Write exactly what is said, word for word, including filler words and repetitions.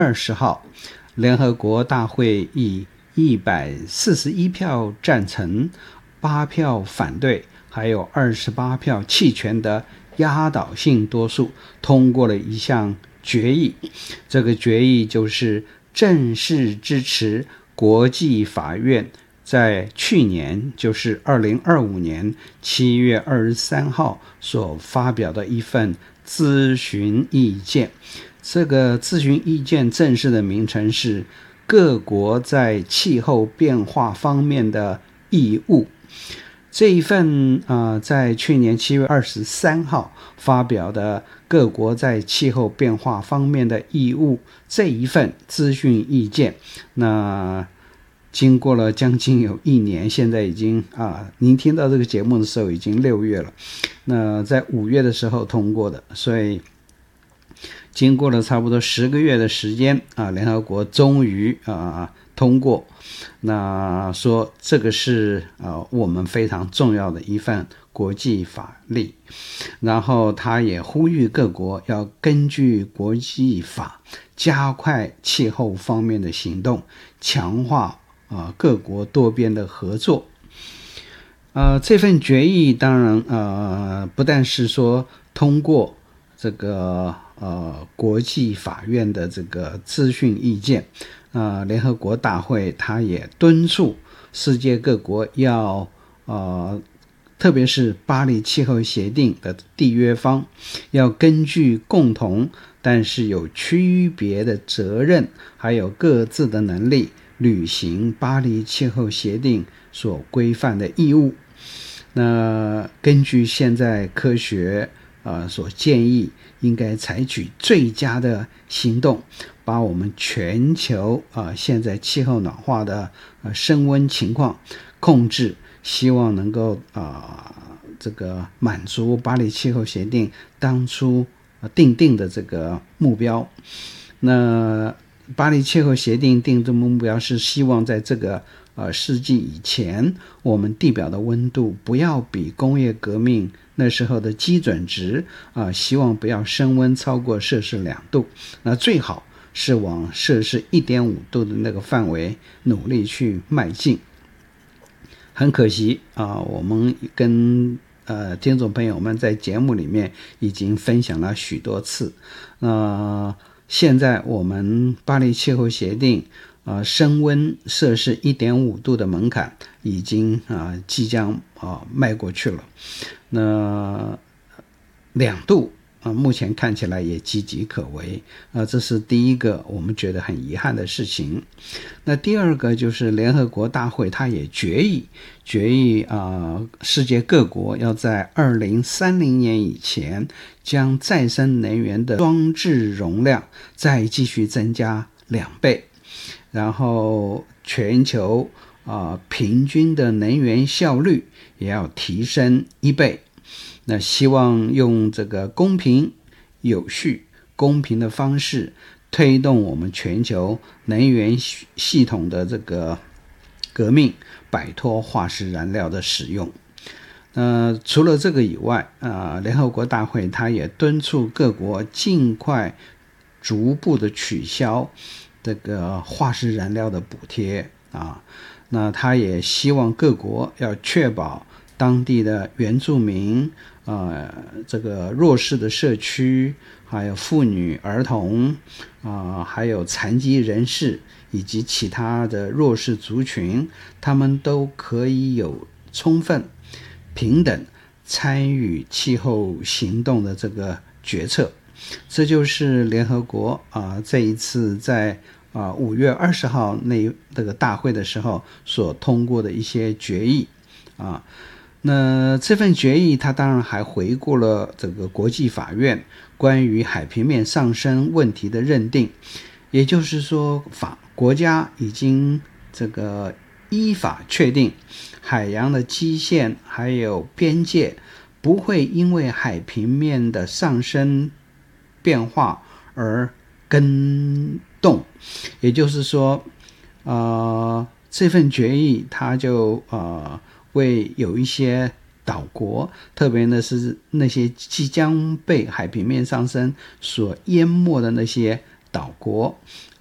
二十号，联合国大会以一百四十一票赞成、八票反对，还有二十八票弃权的压倒性多数通过了一项决议。这个决议就是正式支持国际法院在去年，就是二零二五年七月二十三号所发表的一份咨询意见。这个咨询意见正式的名称是各国在气候变化方面的义务。这一份、呃、在去年七月二十三号发表的各国在气候变化方面的义务这一份咨询意见，那经过了将近有一年，现在已经啊，您听到这个节目的时候已经六月了，那在五月的时候通过的，所以经过了差不多十个月的时间啊，联合国终于啊通过，那说这个是啊我们非常重要的一份国际法律，然后他也呼吁各国要根据国际法加快气候方面的行动，强化啊各国多边的合作。呃，这份决议当然呃不但是说通过这个呃国际法院的这个咨询意见，呃联合国大会它也敦促世界各国要呃特别是巴黎气候协定的缔约方要根据共同但是有区别的责任还有各自的能力履行巴黎气候协定所规范的义务。那根据现在科学呃所建议，应该采取最佳的行动，把我们全球呃现在气候暖化的呃升温情况控制，希望能够啊、呃、这个满足巴黎气候协定当初、呃、定定的这个目标。那巴黎气候协定定的目标是希望在这个呃世纪以前，我们地表的温度不要比工业革命那时候的基准值啊、呃，希望不要升温超过摄氏两度，那最好是往摄氏 一点五 度的那个范围努力去迈进。很可惜啊、呃，我们跟呃听众朋友们在节目里面已经分享了许多次。呃现在我们巴黎气候协定呃升温摄氏 一点五 度的门槛已经啊、呃、即将啊、呃、迈过去了。那两度啊，目前看起来也岌岌可危啊，这是第一个我们觉得很遗憾的事情。那第二个就是联合国大会它也决议决议啊，世界各国要在二零三零年以前将再生能源的装置容量再继续增加两倍，然后全球啊平均的能源效率也要提升一倍。那希望用这个公平、有序、公平的方式推动我们全球能源系统的这个革命，摆脱化石燃料的使用。呃，除了这个以外，呃，联合国大会它也敦促各国尽快逐步的取消这个化石燃料的补贴啊。那它也希望各国要确保当地的原住民呃，这个弱势的社区，还有妇女、儿童啊、呃，还有残疾人士以及其他的弱势族群，他们都可以有充分、平等参与气候行动的这个决策。这就是联合国啊、呃、这一次在啊五月二十号那这个大会的时候所通过的一些决议啊。那这份决议它当然还回顾了这个国际法院关于海平面上升问题的认定，也就是说法国家已经这个依法确定海洋的基线还有边界不会因为海平面的上升变化而更动，也就是说呃这份决议它就呃为有一些岛国，特别呢是那些即将被海平面上升所淹没的那些岛国。